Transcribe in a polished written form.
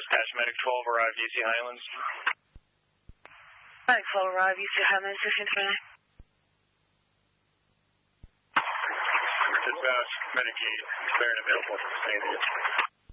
Dispatch Medic 12, arrived UC Highlands. Medic 12, arrived UC Highlands, 1629. Dispatch Medic 8, clear and available. Stay there.